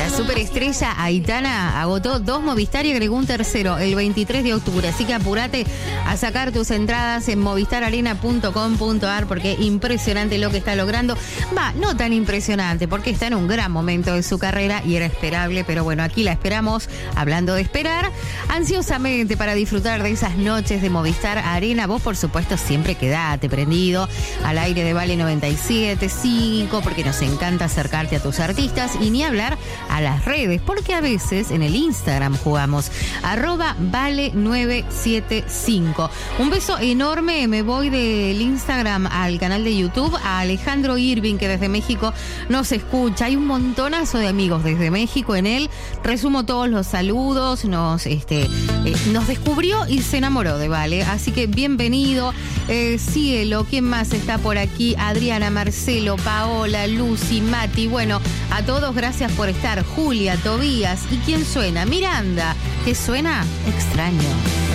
La superestrella Aitana agotó 2 Movistar y agregó un tercero el 23 de octubre. Así que apúrate a sacar tus entradas en movistararena.com.ar porque impresionante lo que está logrando. No tan impresionante porque está en un gran momento de su carrera y era esperable. Pero bueno, aquí la esperamos, hablando de esperar, ansiosamente para disfrutar de esas noches de Movistar Arena. Vos, por supuesto, siempre quedate prendido al aire de Vale 97.5 porque nos encanta acercarte a tus artistas y ni hablar a las redes, porque a veces en el Instagram jugamos @vale975. Un beso enorme, me voy del Instagram al canal de YouTube, a Alejandro Irving, que desde México nos escucha. Hay un montonazo de amigos desde México en él. Resumo todos los saludos, nos descubrió y se enamoró de Vale, así que bienvenido. Cielo, ¿quién más está por aquí? Adriana, Marcelo, Paola, Lucy, Mati. Bueno, a todos gracias por estar. Julia, Tobías. ¿Y quién suena? Miranda, que suena extraño.